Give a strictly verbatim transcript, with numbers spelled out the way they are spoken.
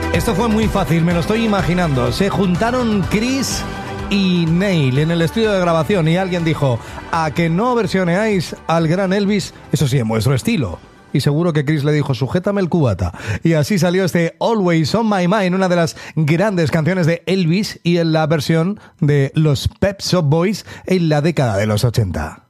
Esto fue muy fácil, me lo estoy imaginando. Se juntaron Chris y Neil en el estudio de grabación y alguien dijo: ¿a que no versioneáis al gran Elvis? Eso sí, en vuestro estilo. Y seguro que Chris le dijo: sujétame el cubata. Y así salió este Always on My Mind, una de las grandes canciones de Elvis y en la versión de los Pet Shop Boys en la década de los ochenta.